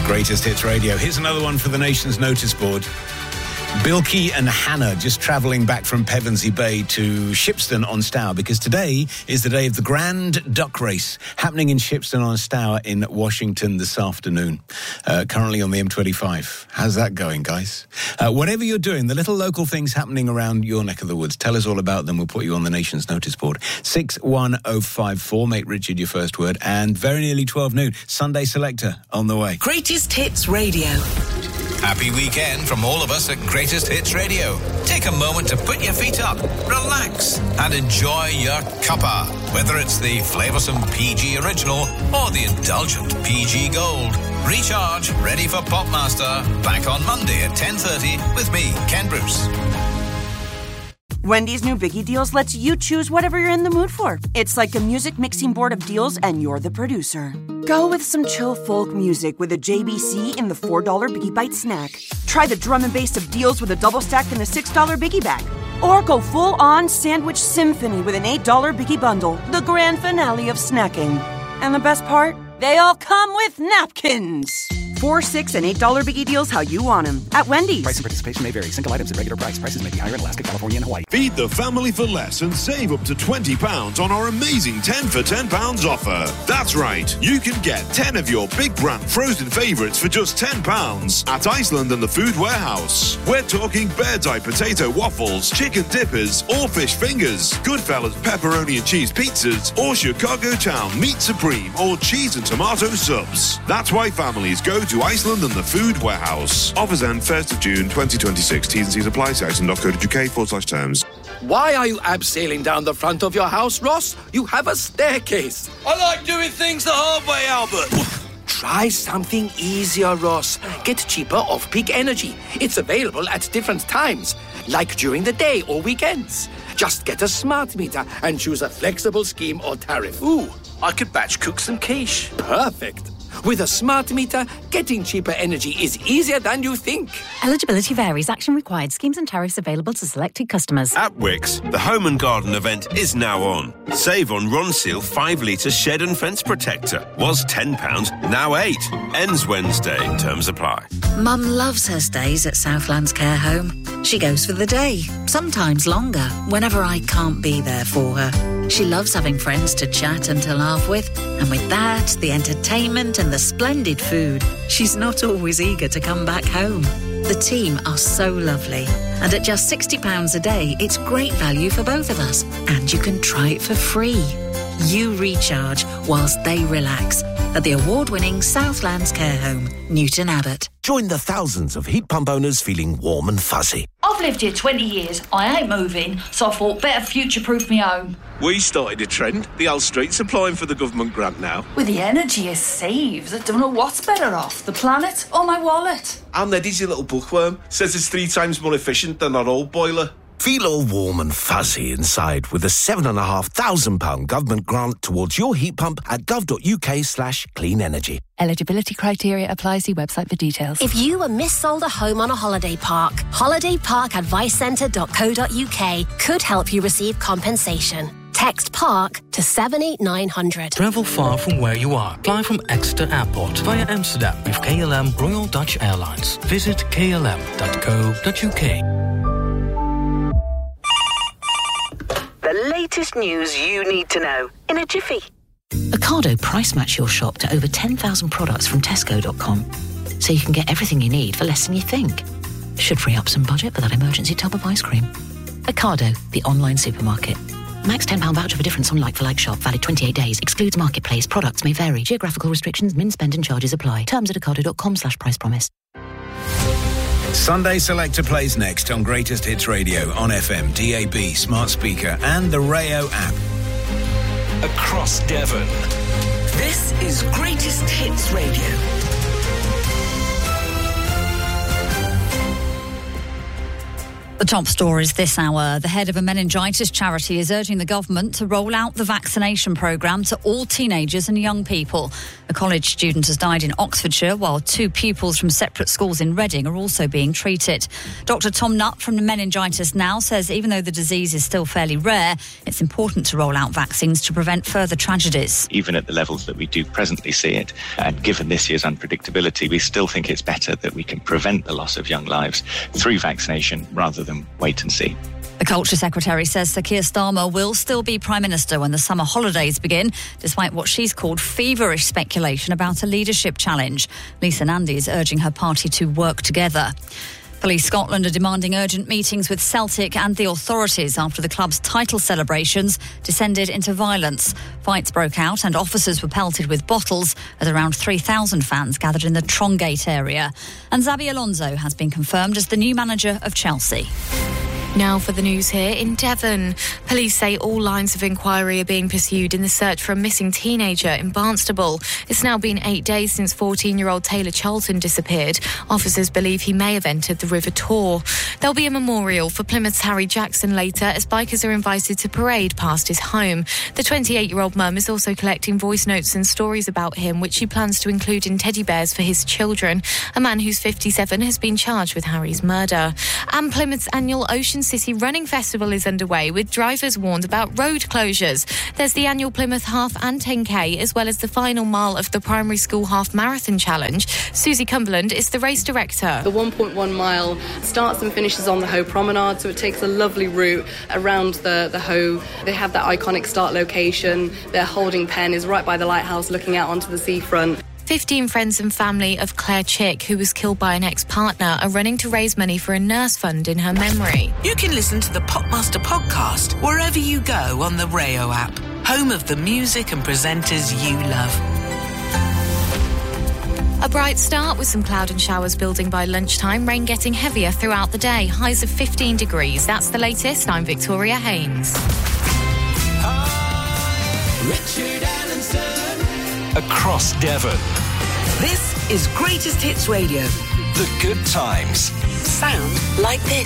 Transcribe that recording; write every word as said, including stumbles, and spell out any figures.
Greatest Hits Radio. Here's another one for the nation's notice board. Bilky and Hannah just travelling back from Pevensey Bay to Shipston on Stour, because today is the day of the Grand Duck Race happening in Shipston on Stour in Washington this afternoon, uh, currently on the M twenty-five. How's that going, guys? Uh, whatever you're doing, the little local things happening around your neck of the woods, tell us all about them. We'll put you on the nation's notice board. six one oh five four, make Richard your first word, and very nearly twelve noon, Sunday Selector on the way. Greatest Hits Radio. Happy weekend from all of us at Greatest Hits Radio. Take a moment to put your feet up, relax, and enjoy your cuppa. Whether it's the flavoursome P G Original or the indulgent P G Gold. Recharge, ready for Popmaster. Back on Monday at ten thirty with me, Ken Bruce. Wendy's new Biggie Deals lets you choose whatever you're in the mood for. It's like a music mixing board of deals, and you're the producer. Go with some chill folk music with a J B C in the four dollar Biggie Bite snack. Try the drum and bass of deals with a double stack in the six dollar Biggie Bag. Or go full-on sandwich symphony with an eight dollar Biggie Bundle, the grand finale of snacking. And the best part? They all come with napkins. Four, six, and eight dollar Biggie Deals how you want them at Wendy's. Price and participation may vary. Single items at regular price. Prices may be higher in Alaska, California, and Hawaii. Feed the family for less and save up to twenty pounds on our amazing ten for ten pounds offer. That's right. You can get ten of your big brand frozen favourites for just ten pounds at Iceland and the Food Warehouse. We're talking Bird's Eye potato waffles, chicken dippers, or fish fingers, Goodfellas pepperoni and cheese pizzas, or Chicago Town meat supreme or cheese and tomato subs. That's why families go to to Iceland and the Food Warehouse. Offers end first of June twenty twenty-six. T's and C's apply. See iceland.co.uk forward slash terms. Why are you abseiling down the front of your house, Ross? You have a staircase. I like doing things the hard way, Albert. Try something easier, Ross. Get cheaper off-peak energy. It's available at different times, like during the day or weekends. Just get a smart meter and choose a flexible scheme or tariff. Ooh, I could batch cook some quiche. Perfect. With a smart meter, getting cheaper energy is easier than you think. Eligibility varies. Action required. Schemes and tariffs available to selected customers. At Wickes, the Home and Garden event is now on. Save on Ronseal five litre shed and fence protector. Was ten pounds, now eight. Ends Wednesday. Terms apply. Mum loves her stays at Southlands Care Home. She goes for the day, sometimes longer, whenever I can't be there for her. She loves having friends to chat and to laugh with, and with that, the entertainment and the splendid food, she's not always eager to come back home. The team are so lovely, and at just sixty pounds a day, it's great value for both of us, and you can try it for free. You recharge whilst they relax at the award-winning Southlands Care Home, Newton Abbot. Join the thousands of heat pump owners feeling warm and fuzzy. I've lived here twenty years. I ain't moving, so I thought better future-proof me home. We started a trend. The Hull Street's applying for the government grant now. With the energy it saves, I don't know what's better off, the planet or my wallet. And Eddie's your little bookworm. Says it's three times more efficient than our old boiler. Feel all warm and fuzzy inside with a seven and a half thousand pound government grant towards your heat pump at gov.uk slash clean energy. Eligibility criteria applies. See website for details. If you were missold a home on a holiday park, holiday park advice centre dot co dot uk could help you receive compensation. Text PARK to seven eight nine hundred. Travel far from where you are. Fly from Exeter Airport via Amsterdam with K L M Royal Dutch Airlines. Visit k l m dot co dot u k. The latest news you need to know in a jiffy. Ocado price match your shop to over ten thousand products from tesco dot com, so you can get everything you need for less than you think. Should free up some budget for that emergency tub of ice cream. Ocado, the online supermarket. Max ten pounds voucher for difference on like-for-like shop. Valid twenty-eight days. Excludes marketplace. Products may vary. Geographical restrictions, min spend and charges apply. Terms at ocado dot com slash price promise. Sunday Selector plays next on Greatest Hits Radio on F M, D A B, smart speaker and the Rayo app. Across Devon. This is Greatest Hits Radio. The top stories this hour. The head of a meningitis charity is urging the government to roll out the vaccination programme to all teenagers and young people. A college student has died in Oxfordshire, while two pupils from separate schools in Reading are also being treated. Doctor Tom Nutt from Meningitis Now says even though the disease is still fairly rare, it's important to roll out vaccines to prevent further tragedies. Even at the levels that we do presently see it, and given this year's unpredictability, we still think it's better that we can prevent the loss of young lives through vaccination rather than wait and see. The Culture Secretary says Sir Keir Starmer will still be Prime Minister when the summer holidays begin, despite what she's called feverish speculation about a leadership challenge. Lisa Nandy is urging her party to work together. Police Scotland are demanding urgent meetings with Celtic and the authorities after the club's title celebrations descended into violence. Fights broke out and officers were pelted with bottles as around three thousand fans gathered in the Trongate area. And Xabi Alonso has been confirmed as the new manager of Chelsea. Now for the news here in Devon. Police say all lines of inquiry are being pursued in the search for a missing teenager in Barnstaple. It's now been eight days since fourteen-year-old Taylor Charlton disappeared. Officers believe he may have entered the River Tor. There'll be a memorial for Plymouth's Harry Jackson later as bikers are invited to parade past his home. The twenty-eight-year-old mum is also collecting voice notes and stories about him, which she plans to include in teddy bears for his children. A man who's fifty-seven has been charged with Harry's murder. And Plymouth's annual Ocean City Running Festival is underway, with drivers warned about road closures. There's the annual Plymouth Half and ten K, as well as the final mile of the Primary School Half Marathon Challenge. Susie Cumberland is the race director. The one point one mile starts and finishes on the Hoe Promenade, so it takes a lovely route around the, the Hoe. They have that iconic start location. Their holding pen is right by the lighthouse looking out onto the seafront. Fifteen friends and family of Claire Chick, who was killed by an ex-partner, are running to raise money for a nurse fund in her memory. You can listen to the Popmaster podcast wherever you go on the Rayo app, home of the music and presenters you love. A bright start with some cloud and showers building by lunchtime, rain getting heavier throughout the day, highs of fifteen degrees. That's the latest. I'm Victoria Haynes. Richard Allenson. Across Devon. This is Greatest Hits Radio. The good times. Sound like this.